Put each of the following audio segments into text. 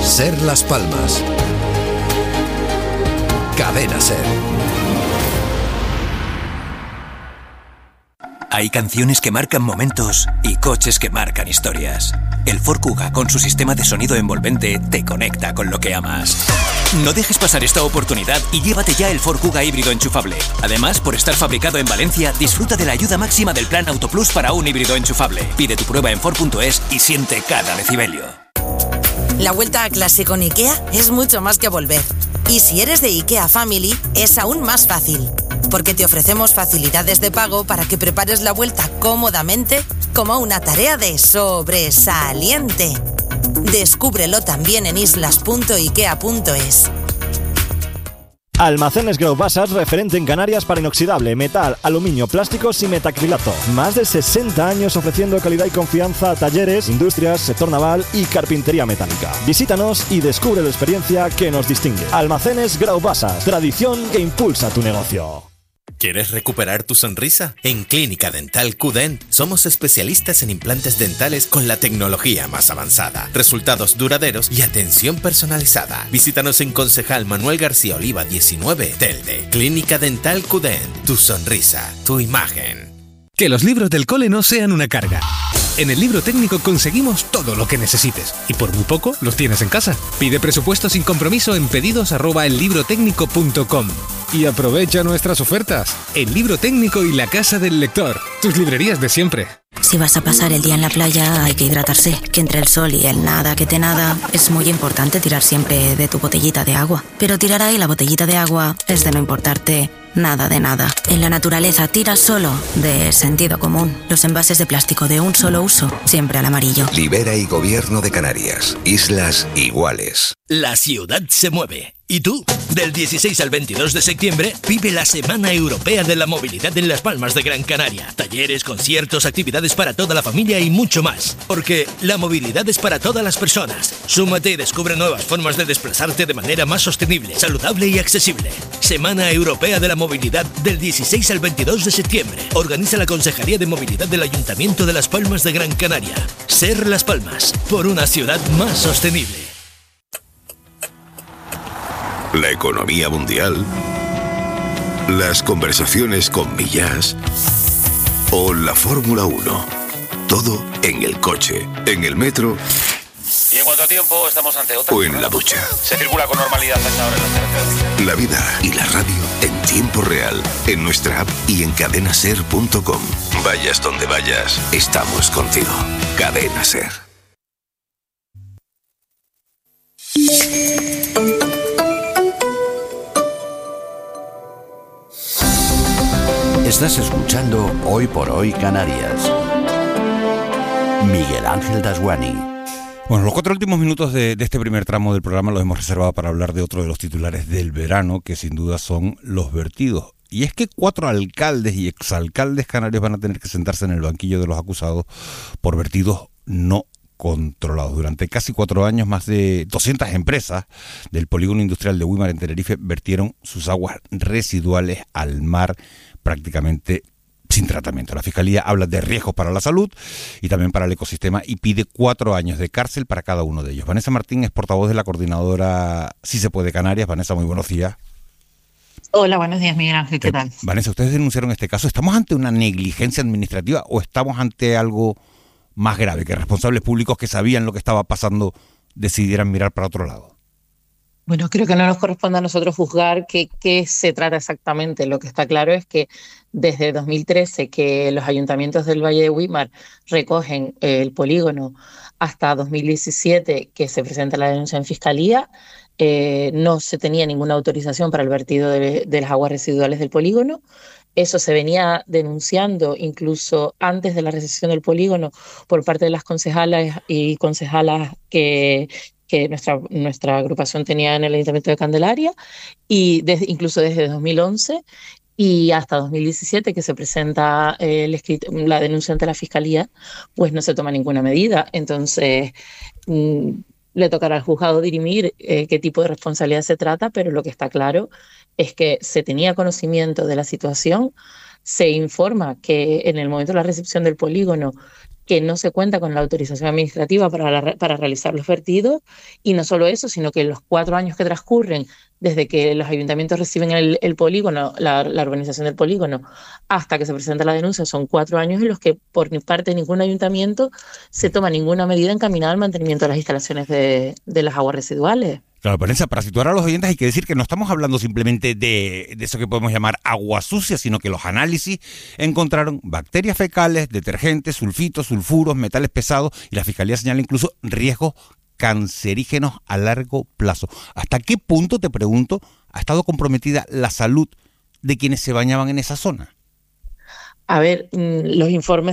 Ser Las Palmas. Cadena Ser. Hay canciones que marcan momentos y coches que marcan historias. El Ford Kuga, con su sistema de sonido envolvente, te conecta con lo que amas. No dejes pasar esta oportunidad y llévate ya el Ford Kuga híbrido enchufable. Además, por estar fabricado en Valencia, disfruta de la ayuda máxima del Plan Autoplus para un híbrido enchufable. Pide tu prueba en Ford.es y siente cada decibelio. La vuelta a clase con IKEA es mucho más que volver. Y si eres de IKEA Family, es aún más fácil. Porque te ofrecemos facilidades de pago para que prepares la vuelta cómodamente como una tarea de sobresaliente. Descúbrelo también en islas.ikea.es. Almacenes Grau Basas, referente en Canarias para inoxidable, metal, aluminio, plásticos y metacrilato. Más de 60 años ofreciendo calidad y confianza a talleres, industrias, sector naval y carpintería metálica. Visítanos y descubre la experiencia que nos distingue. Almacenes Grau Basas, tradición que impulsa tu negocio. ¿Quieres recuperar tu sonrisa? En Clínica Dental QDent somos especialistas en implantes dentales con la tecnología más avanzada, resultados duraderos y atención personalizada. Visítanos en Concejal Manuel García Oliva 19, Telde. Clínica Dental QDent, tu sonrisa, tu imagen. Que los libros del cole no sean una carga. En el Libro Técnico conseguimos todo lo que necesites y por muy poco los tienes en casa. Pide presupuesto sin compromiso en pedidos@ellibrotecnico.com y aprovecha nuestras ofertas. El Libro Técnico y la Casa del Lector, tus librerías de siempre. Si vas a pasar el día en la playa hay que hidratarse, que entre el sol y el nada que te nada es muy importante tirar siempre de tu botellita de agua. Pero tirar ahí la botellita de agua es de no importarte nada de nada. En la naturaleza tira solo de sentido común. Los envases de plástico de un solo uso, siempre al amarillo. Libera y Gobierno de Canarias. Islas iguales. La ciudad se mueve. ¿Y tú? Del 16 al 22 de septiembre vive la Semana Europea de la Movilidad en Las Palmas de Gran Canaria. Talleres, conciertos, actividades para toda la familia y mucho más. Porque la movilidad es para todas las personas. Súmate y descubre nuevas formas de desplazarte de manera más sostenible, saludable y accesible. Semana Europea de la Movilidad del 16 al 22 de septiembre. Organiza la Consejería de Movilidad del Ayuntamiento de Las Palmas de Gran Canaria. Ser Las Palmas, por una ciudad más sostenible. La economía mundial, las conversaciones con Millás o la Fórmula 1. Todo en el coche, en el metro. ¿Y en cuánto tiempo estamos ante otra? O en la ducha. Se circula con normalidad hasta ahora en las carreteras. La vida y la radio en tiempo real, en nuestra app y en cadenaser.com. Vayas donde vayas, estamos contigo. Cadena Ser. Estás escuchando Hoy por Hoy Canarias. Miguel Ángel Dasguani. Bueno, los 4 últimos minutos de este primer tramo del programa los hemos reservado para hablar de otro de los titulares del verano, que sin duda son los vertidos. Y es que 4 alcaldes y exalcaldes canarios van a tener que sentarse en el banquillo de los acusados por vertidos no controlados. Durante casi 4 años, más de 200 empresas del polígono industrial de Güímar en Tenerife vertieron sus aguas residuales al mar prácticamente sin tratamiento. La Fiscalía habla de riesgos para la salud y también para el ecosistema y pide 4 años de cárcel para cada uno de ellos. Vanessa Martín es portavoz de la coordinadora Sí se puede Canarias. Vanessa, muy buenos días. Hola, buenos días, Miguel Ángel, ¿qué tal? Vanessa, ustedes denunciaron este caso. ¿Estamos ante una negligencia administrativa o estamos ante algo más grave, que responsables públicos que sabían lo que estaba pasando decidieran mirar para otro lado? Bueno, creo que no nos corresponde a nosotros juzgar qué se trata exactamente. Lo que está claro es que desde 2013 que los ayuntamientos del Valle de Güímar recogen el polígono hasta 2017 que se presenta la denuncia en Fiscalía, no se tenía ninguna autorización para el vertido de las aguas residuales del polígono. Eso se venía denunciando incluso antes de la recepción del polígono por parte de las concejalas y concejalas que nuestra agrupación tenía en el Ayuntamiento de Candelaria, y incluso desde 2011 y hasta 2017 que se presenta la denuncia ante la Fiscalía, pues no se toma ninguna medida. Entonces le tocará al juzgado dirimir qué tipo de responsabilidad se trata, pero lo que está claro es que se tenía conocimiento de la situación, se informa que en el momento de la recepción del polígono que no se cuenta con la autorización administrativa para realizar los vertidos, y no solo eso, sino que los 4 años que transcurren desde que los ayuntamientos reciben el polígono, la urbanización del polígono, hasta que se presenta la denuncia, son 4 años en los que por parte de ningún ayuntamiento se toma ninguna medida encaminada al mantenimiento de las instalaciones de las aguas residuales. Claro, Vanessa, para situar a los oyentes hay que decir que no estamos hablando simplemente de eso que podemos llamar agua sucia, sino que los análisis encontraron bacterias fecales, detergentes, sulfitos, sulfuros, metales pesados, y la Fiscalía señala incluso riesgos cancerígenos a largo plazo. ¿Hasta qué punto, te pregunto, ha estado comprometida la salud de quienes se bañaban en esa zona? A ver, los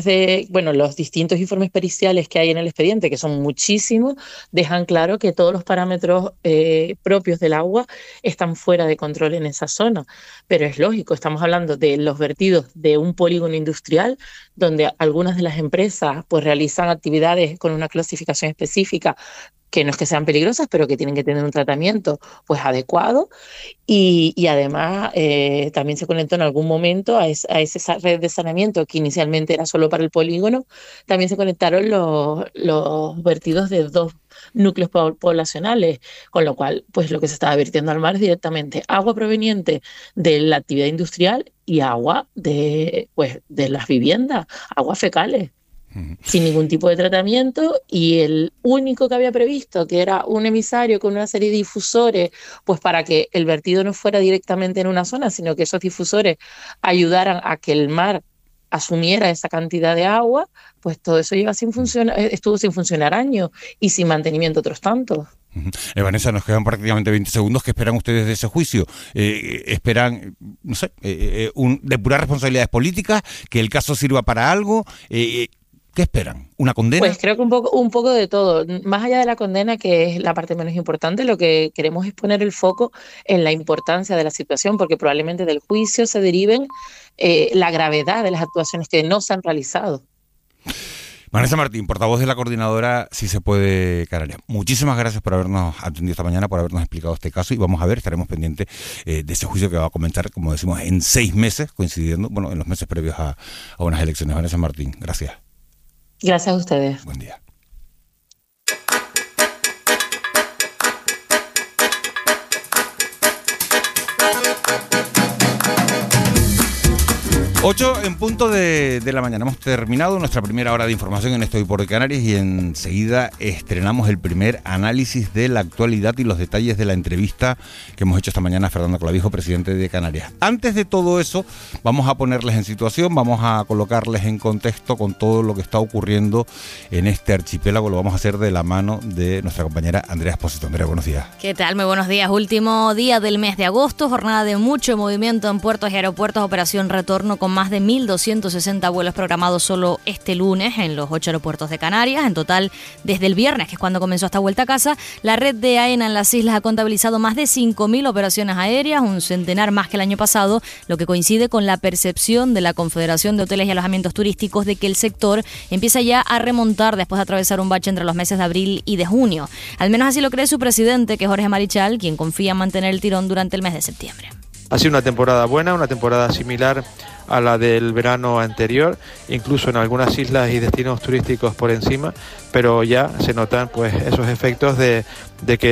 distintos informes periciales que hay en el expediente, que son muchísimos, dejan claro que todos los parámetros propios del agua están fuera de control en esa zona. Pero es lógico, estamos hablando de los vertidos de un polígono industrial, donde algunas de las empresas pues realizan actividades con una clasificación específica, que no es que sean peligrosas, pero que tienen que tener un tratamiento pues adecuado, y además también se conectó en algún momento a esa red de saneamiento que inicialmente era solo para el polígono. También se conectaron los vertidos de 2 núcleos poblacionales, con lo cual pues lo que se estaba vertiendo al mar es directamente agua proveniente de la actividad industrial y agua de las viviendas, aguas fecales, sin ningún tipo de tratamiento. Y el único que había previsto, que era un emisario con una serie de difusores, pues para que el vertido no fuera directamente en una zona, sino que esos difusores ayudaran a que el mar asumiera esa cantidad de agua, pues todo eso estuvo sin funcionar años y sin mantenimiento otros tantos. Vanessa, nos quedan prácticamente 20 segundos. ¿Qué esperan ustedes de ese juicio? ¿Esperan, no sé, depurar responsabilidades políticas? ¿Que el caso sirva para algo? ¿Qué esperan? ¿Una condena? Pues creo que un poco de todo. Más allá de la condena, que es la parte menos importante, lo que queremos es poner el foco en la importancia de la situación, porque probablemente del juicio se deriven la gravedad de las actuaciones que no se han realizado. Vanessa Martín, portavoz de la coordinadora Si se puede Canarias. Muchísimas gracias por habernos atendido esta mañana, por habernos explicado este caso, y vamos a ver, estaremos pendientes de ese juicio que va a comenzar, como decimos, en 6 meses, coincidiendo, en los meses previos a unas elecciones. Vanessa Martín, gracias. Gracias a ustedes. Buen día. Ocho en punto de la mañana. Hemos terminado nuestra primera hora de información en Estoy por Canarias, y enseguida estrenamos el primer análisis de la actualidad y los detalles de la entrevista que hemos hecho esta mañana a Fernando Clavijo, presidente de Canarias. Antes de todo eso, vamos a ponerles en situación, vamos a colocarles en contexto con todo lo que está ocurriendo en este archipiélago. Lo vamos a hacer de la mano de nuestra compañera Andrea Espósito. Andrea, buenos días. ¿Qué tal? Muy buenos días. Último día del mes de agosto, jornada de mucho movimiento en puertos y aeropuertos, operación retorno con más de 1.260 vuelos programados solo este lunes en los 8 aeropuertos de Canarias. En total, desde el viernes, que es cuando comenzó esta vuelta a casa, la red de AENA en las islas ha contabilizado más de 5.000 operaciones aéreas, un centenar más que el año pasado, lo que coincide con la percepción de la Confederación de Hoteles y Alojamientos Turísticos de que el sector empieza ya a remontar después de atravesar un bache entre los meses de abril y de junio. Al menos así lo cree su presidente, que es Jorge Marichal, quien confía en mantener el tirón durante el mes de septiembre. Ha sido una temporada buena, una temporada similar a la del verano anterior, incluso en algunas islas y destinos turísticos por encima, pero ya se notan pues esos efectos de que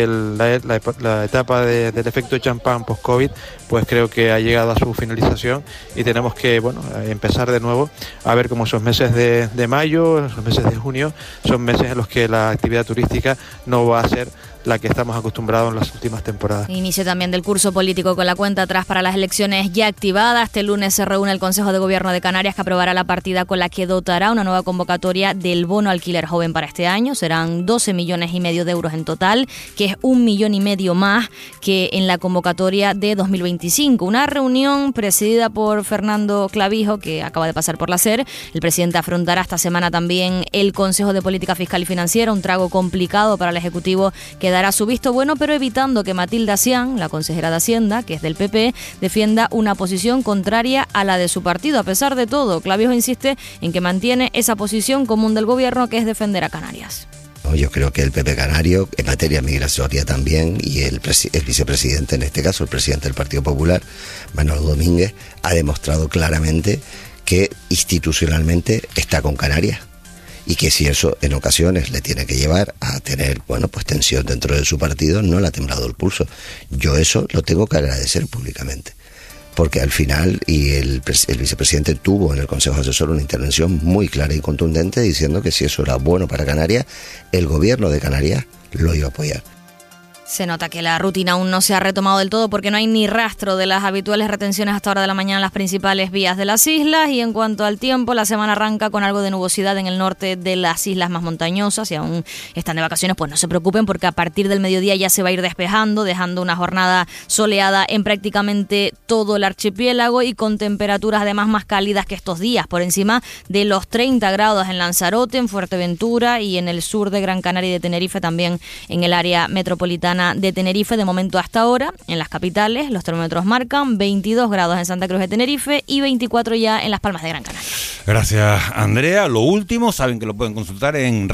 la etapa del efecto champán post-COVID pues creo que ha llegado a su finalización, y tenemos que empezar de nuevo a ver cómo esos meses de mayo, esos meses de junio, son meses en los que la actividad turística no va a ser la que estamos acostumbrados en las últimas temporadas. Inicio también del curso político con la cuenta atrás para las elecciones ya activada. Este lunes se reúne el Consejo de Gobierno de Canarias, que aprobará la partida con la que dotará una nueva convocatoria del bono alquiler joven para este año. Serán 12,5 millones de euros en total, que es 1,5 millones más que en la convocatoria de 2025. Una reunión presidida por Fernando Clavijo, que acaba de pasar por la SER. El presidente afrontará esta semana también el Consejo de Política Fiscal y Financiera, un trago complicado para el Ejecutivo que dará su visto bueno, pero evitando que Matilda Cian, la consejera de Hacienda, que es del PP, defienda una posición contraria a la de su partido. A pesar de todo, Clavijo insiste en que mantiene esa posición común del gobierno, que es defender a Canarias. Yo creo que el PP canario, en materia migratoria también, y el vicepresidente, en este caso el presidente del Partido Popular, Manolo Domínguez, ha demostrado claramente que institucionalmente está con Canarias y que si eso en ocasiones le tiene que llevar a tener, bueno, pues tensión dentro de su partido, no le ha temblado el pulso. Yo eso lo tengo que agradecer públicamente, porque al final, y el vicepresidente tuvo en el Consejo Asesor una intervención muy clara y contundente diciendo que si eso era bueno para Canarias, el gobierno de Canarias lo iba a apoyar. Se nota que la rutina aún no se ha retomado del todo porque no hay ni rastro de las habituales retenciones hasta hora de la mañana en las principales vías de las islas. Y en cuanto al tiempo, la semana arranca con algo de nubosidad en el norte de las islas más montañosas. Si aún están de vacaciones, pues no se preocupen, porque a partir del mediodía ya se va a ir despejando, dejando una jornada soleada en prácticamente todo el archipiélago y con temperaturas además más cálidas que estos días, por encima de los 30 grados en Lanzarote, en Fuerteventura y en el sur de Gran Canaria y de Tenerife, también en el área metropolitana de Tenerife. De momento hasta ahora, en las capitales, los termómetros marcan 22 grados en Santa Cruz de Tenerife y 24 ya en Las Palmas de Gran Canaria. Gracias, Andrea. Lo último, saben que lo pueden consultar en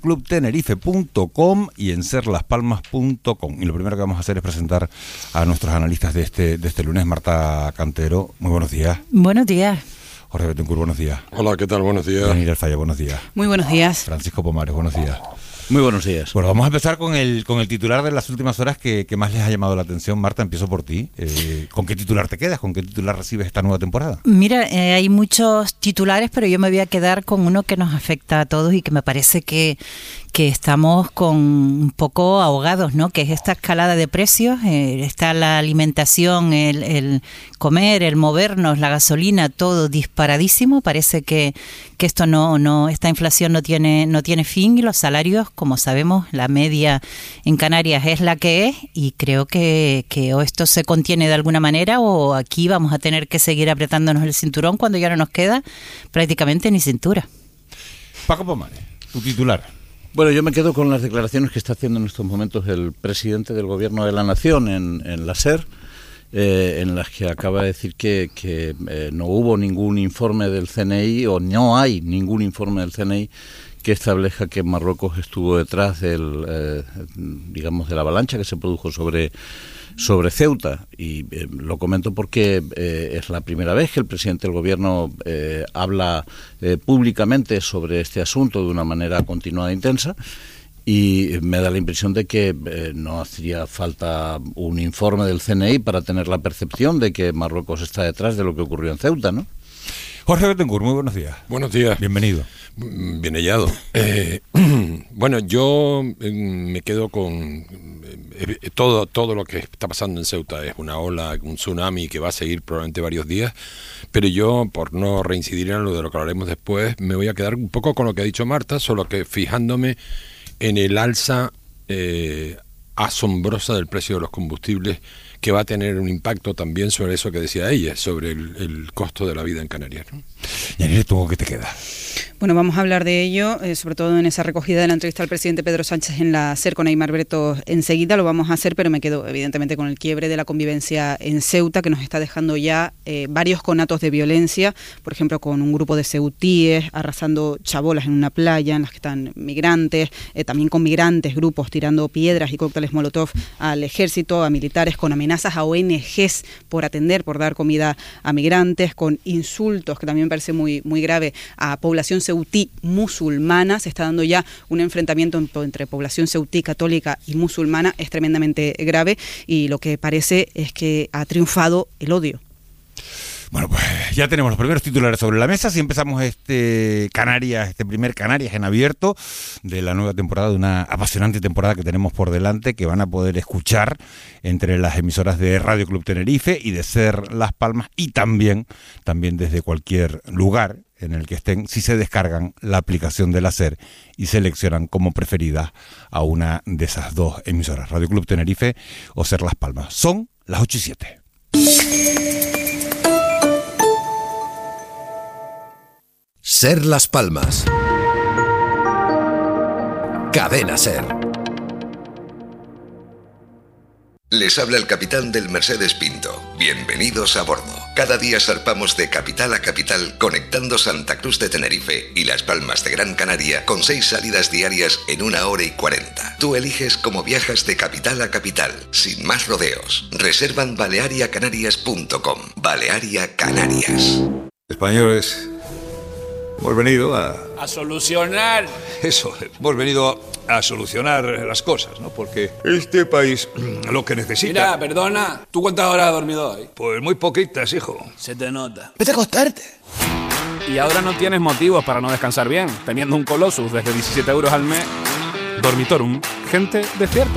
radioclubtenerife.com y en serlaspalmas.com. Y lo primero que vamos a hacer es presentar a nuestros analistas de este lunes. Marta Cantero, muy buenos días. Buenos días. Jorge Betancourt, buenos días. Hola, ¿qué tal? Buenos días. Daniel Alfaya, buenos días. Muy buenos días. Francisco Pomares, buenos días. Muy buenos días. Bueno, vamos a empezar con el titular de las últimas horas que más les ha llamado la atención. Marta, empiezo por ti. ¿Con qué titular te quedas? ¿Con qué titular recibes esta nueva temporada? Mira, hay muchos titulares, pero yo me voy a quedar con uno que nos afecta a todos y que me parece que estamos con un poco ahogados, ¿no? Que es esta escalada de precios. Está la alimentación, el comer, el movernos, la gasolina, todo disparadísimo. Parece que esto esta inflación no tiene fin, y los salarios, como sabemos, la media en Canarias es la que es, y creo que o esto se contiene de alguna manera o aquí vamos a tener que seguir apretándonos el cinturón cuando ya no nos queda prácticamente ni cintura. Paco Pomares, tu titular. Bueno, yo me quedo con las declaraciones que está haciendo en estos momentos el presidente del Gobierno de la Nación en la SER, en las que acaba de decir que no hubo ningún informe del CNI, o no hay ningún informe del CNI que establezca que Marruecos estuvo detrás de la avalancha que se produjo sobre Ceuta. Y lo comento porque es la primera vez que el presidente del gobierno habla públicamente sobre este asunto de una manera continuada e intensa, y me da la impresión de que no hacía falta un informe del CNI para tener la percepción de que Marruecos está detrás de lo que ocurrió en Ceuta, ¿no? Jorge Betancourt, muy buenos días. Buenos días. Bienvenido. Bien hallado. Bueno, yo me quedo con todo lo que está pasando en Ceuta. Es una ola, un tsunami que va a seguir probablemente varios días, pero yo, por no reincidir en lo de lo que hablaremos después, me voy a quedar un poco con lo que ha dicho Marta, solo que fijándome en el alza asombrosa del precio de los combustibles, que va a tener un impacto también sobre eso que decía ella, sobre el costo de la vida en Canarias, ¿no? Yanire, ¿tú qué te queda? Bueno, vamos a hablar de ello, sobre todo en esa recogida de la entrevista al presidente Pedro Sánchez en la SER con Aimar Bretos. Enseguida lo vamos a hacer, pero me quedo evidentemente con el quiebre de la convivencia en Ceuta, que nos está dejando ya varios conatos de violencia, por ejemplo, con un grupo de ceutíes arrasando chabolas en una playa en las que están migrantes, también con migrantes, grupos tirando piedras y cócteles molotov al ejército, a militares, con amenazas a ONGs por dar comida a migrantes, con insultos, que también me parece muy, muy grave, a población ceutí musulmana. Se está dando ya un enfrentamiento entre población ceutí católica y musulmana, es tremendamente grave, y lo que parece es que ha triunfado el odio. Bueno, pues ya tenemos los primeros titulares sobre la mesa. Si empezamos este primer Canarias en abierto de la nueva temporada, de una apasionante temporada que tenemos por delante, que van a poder escuchar entre las emisoras de Radio Club Tenerife y de SER Las Palmas, y también desde cualquier lugar en el que estén, si se descargan la aplicación de la SER y seleccionan como preferida a una de esas dos emisoras, Radio Club Tenerife o SER Las Palmas. Son las 8:07. SER Las Palmas. Cadena SER. Les habla el capitán del Mercedes Pinto. Bienvenidos a bordo. Cada día zarpamos de capital a capital, conectando Santa Cruz de Tenerife y Las Palmas de Gran Canaria con 6 salidas diarias en 1 hora y 40. Tú eliges cómo viajas de capital a capital, sin más rodeos. Reserva en baleariacanarias.com. Balearia Canarias. Españoles, Hemos venido a solucionar. Eso, hemos venido a solucionar las cosas, ¿no? Porque este país lo que necesita... Mira, perdona, ¿tú cuántas horas has dormido hoy? Pues muy poquitas, hijo. Se te nota. Vete a acostarte. Y ahora no tienes motivos para no descansar bien, teniendo un Colossus desde 17 euros al mes. Dormitorum, gente despierta.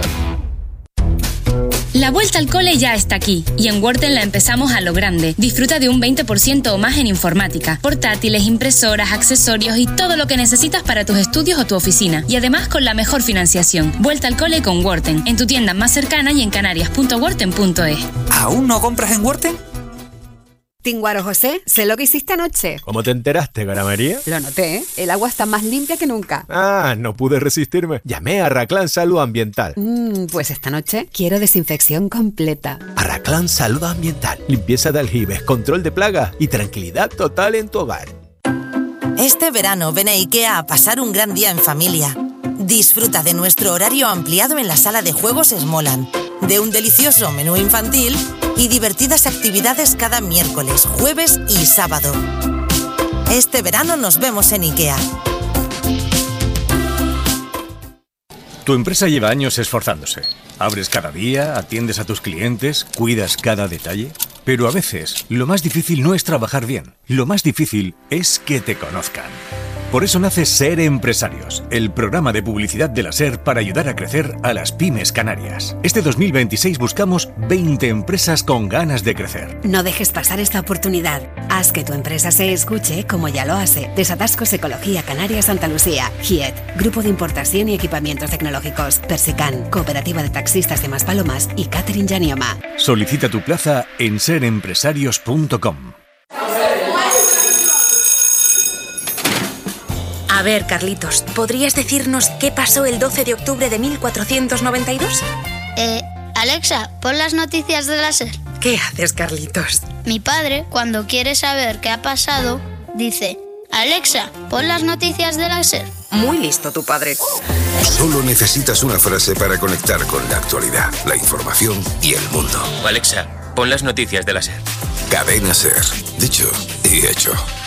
La vuelta al cole ya está aquí y en Worten la empezamos a lo grande. Disfruta de un 20% o más en informática, portátiles, impresoras, accesorios y todo lo que necesitas para tus estudios o tu oficina. Y además con la mejor financiación. Vuelta al cole con Worten, en tu tienda más cercana y en canarias.worten.es. ¿Aún no compras en Worten? Tinguaro José, sé lo que hiciste anoche. ¿Cómo te enteraste, Gramaría? Lo noté, ¿eh? El agua está más limpia que nunca. Ah, no pude resistirme. Llamé a Arraclán Salud Ambiental. Pues esta noche quiero desinfección completa. Arraclán Salud Ambiental. Limpieza de aljibes, control de plagas y tranquilidad total en tu hogar. Este verano ven a IKEA a pasar un gran día en familia. Disfruta de nuestro horario ampliado en la sala de juegos Smolan, de un delicioso menú infantil y divertidas actividades cada miércoles, jueves y sábado. Este verano nos vemos en IKEA. Tu empresa lleva años esforzándose. Abres cada día, atiendes a tus clientes, cuidas cada detalle. Pero a veces, lo más difícil no es trabajar bien. Lo más difícil es que te conozcan. Por eso nace Ser Empresarios, el programa de publicidad de la SER para ayudar a crecer a las pymes canarias. Este 2026 buscamos 20 empresas con ganas de crecer. No dejes pasar esta oportunidad. Haz que tu empresa se escuche como ya lo hace. Desatascos Ecología Canarias Santa Lucía. GIET, Grupo de Importación y Equipamientos Tecnológicos. Persican, Cooperativa de Taxistas de Maspalomas y Catering Yanioma. Solicita tu plaza en serempresarios.com. A ver, Carlitos, ¿podrías decirnos qué pasó el 12 de octubre de 1492? Alexa, pon las noticias de la SER. ¿Qué haces, Carlitos? Mi padre, cuando quiere saber qué ha pasado, dice: Alexa, pon las noticias de la SER. Muy listo tu padre. Solo necesitas una frase para conectar con la actualidad, la información y el mundo. Alexa, pon las noticias de la SER. Cadena SER. Dicho y hecho.